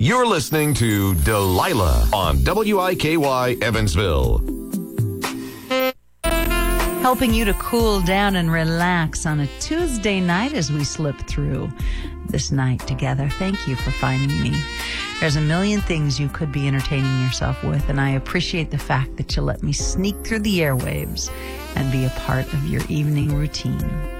You're listening to Delilah on WIKY Evansville. Helping you to cool down and relax on a Tuesday night as we slip through this night together. Thank you for finding me. There's a million things you could be entertaining yourself with, and I appreciate the fact that you let me sneak through the airwaves and be a part of your evening routine.